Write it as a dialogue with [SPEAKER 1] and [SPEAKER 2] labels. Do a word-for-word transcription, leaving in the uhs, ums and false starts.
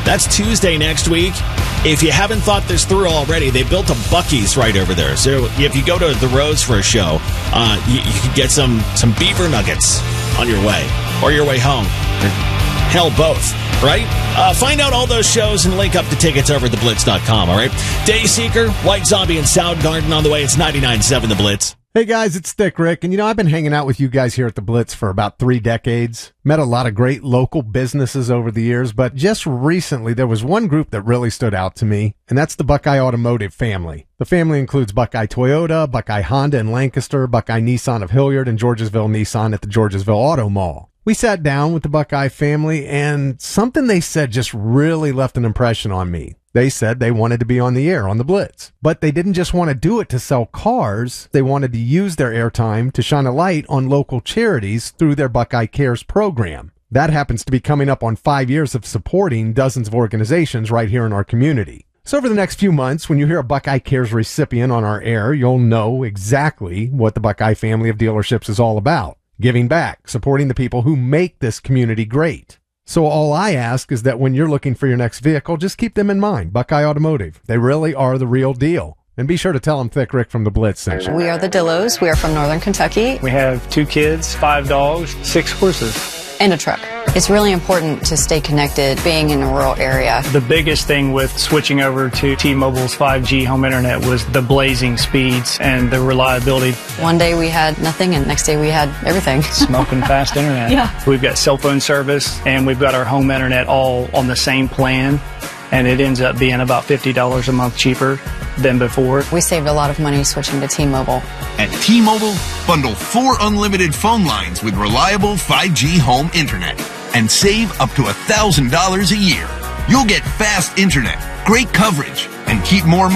[SPEAKER 1] That's Tuesday next week. If you haven't thought this through already, they built a Buc-ee's right over there. So if you go to the Rose for a show, uh, you, you can get some, some beaver nuggets on your way or your way home. Or hell, both, right? Uh, find out all those shows and link up to tickets over at the blitz dot com, all right? Dayseeker, White Zombie, and Soundgarden on the way. It's ninety-nine point seven The Blitz.
[SPEAKER 2] Hey guys, it's Thick Rick, and you know, I've been hanging out with you guys here at the Blitz for about three decades. Met a lot of great local businesses over the years, but just recently there was one group that really stood out to me, and that's the Buckeye Automotive family. The family includes Buckeye Toyota, Buckeye Honda in Lancaster, Buckeye Nissan of Hilliard, and Georgesville Nissan at the Georgesville Auto Mall. We sat down with the Buckeye family, and something they said just really left an impression on me. They said they wanted to be on the air on the Blitz, but they didn't just want to do it to sell cars. They wanted to use their airtime to shine a light on local charities through their Buckeye Cares program. That happens to be coming up on five years of supporting dozens of organizations right here in our community. So over the next few months, when you hear a Buckeye Cares recipient on our air, you'll know exactly what the Buckeye family of dealerships is all about. Giving back, supporting the people who make this community great. So all I ask is that when you're looking for your next vehicle, just keep them in mind. Buckeye Automotive. They really are the real deal. And be sure to tell them Thick Rick from the Blitz section.
[SPEAKER 3] We are the Dillos. We are from Northern Kentucky.
[SPEAKER 4] We have two kids, five dogs, six horses.
[SPEAKER 3] And a truck. It's really important to stay connected being in a rural area.
[SPEAKER 4] The biggest thing with switching over to T-Mobile's five G home internet was the blazing speeds and the reliability.
[SPEAKER 3] One day we had nothing and next day we had everything.
[SPEAKER 4] Smoking fast internet.
[SPEAKER 3] Yeah.
[SPEAKER 4] We've got cell phone service and we've got our home internet all on the same plan. And it ends up being about fifty dollars a month cheaper than before.
[SPEAKER 3] We saved a lot of money switching to T-Mobile.
[SPEAKER 5] At T-Mobile, bundle four unlimited phone lines with reliable five G home internet and save up to one thousand dollars a year. You'll get fast internet, great coverage, and keep more money.